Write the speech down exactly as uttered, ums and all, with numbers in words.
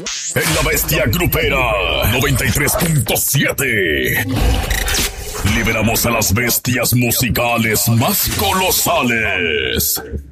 En la bestia grupera noventa y tres punto siete. Liberamos a las bestias musicales más colosales.